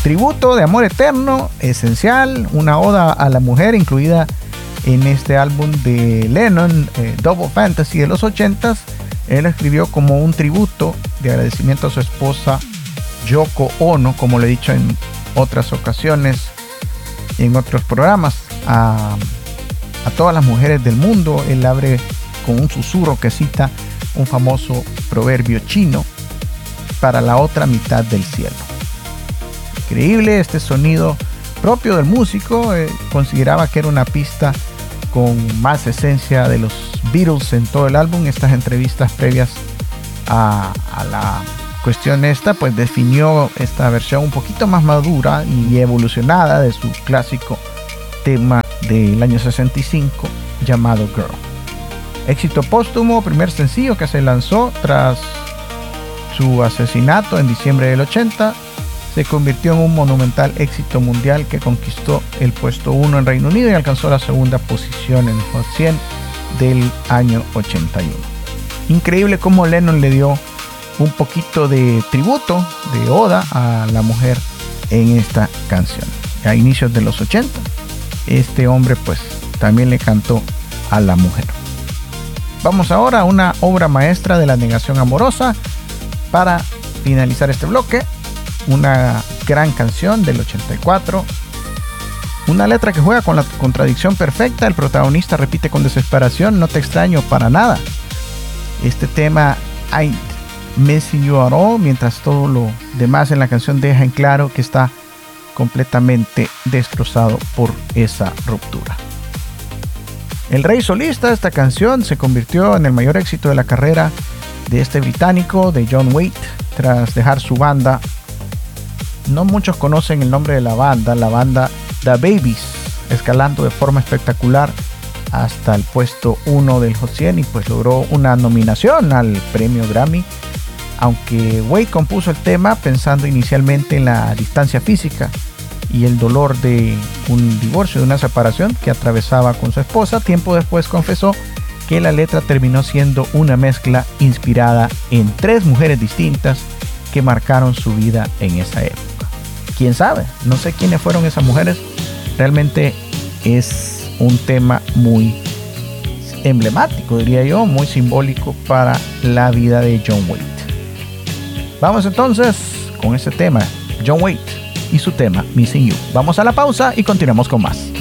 tributo de amor eterno, esencial, una oda a la mujer incluida en este álbum de Lennon, Double Fantasy de los 80s. Él escribió como un tributo de agradecimiento a su esposa Yoko Ono, como le he dicho en otras ocasiones, en otros programas, a todas las mujeres del mundo. Él abre con un susurro que cita un famoso proverbio chino: para la otra mitad del cielo. Increíble este sonido propio del músico. Consideraba que era una pista con más esencia de los Beatles en todo el álbum. Estas entrevistas previas a la cuestión esta, pues definió esta versión un poquito más madura y evolucionada de su clásico tema del año 65 llamado Girl. Éxito póstumo, primer sencillo que se lanzó tras su asesinato en diciembre del 80, se convirtió en un monumental éxito mundial que conquistó el puesto 1 en Reino Unido y alcanzó la segunda posición en el Hot 100 del año 81. Increíble cómo Lennon le dio un poquito de tributo, de oda a la mujer en esta canción. A inicios de los 80, este hombre pues también le cantó a la mujer. Vamos ahora a una obra maestra de la negación amorosa para finalizar este bloque. Una gran canción del 84, una letra que juega con la contradicción perfecta. El protagonista repite con desesperación: no te extraño para nada. Este tema, I Missing You at All, mientras todo lo demás en la canción deja en claro que está completamente destrozado por esa ruptura. El rey solista de esta canción se convirtió en el mayor éxito de la carrera de este británico, de John Waite, tras dejar su banda. No muchos conocen el nombre de la banda The Babies, escalando de forma espectacular hasta el puesto 1 del Hot 100 y pues logró una nominación al premio Grammy. Aunque Waite compuso el tema pensando inicialmente en la distancia física y el dolor de un divorcio, de una separación que atravesaba con su esposa, tiempo después confesó que la letra terminó siendo una mezcla inspirada en 3 mujeres distintas que marcaron su vida en esa época. ¿Quién sabe? No sé quiénes fueron esas mujeres. Realmente es un tema muy emblemático, diría yo, muy simbólico para la vida de John Waite. Vamos entonces con este tema, John Waite y su tema Missing You. Vamos a la pausa y continuamos con más.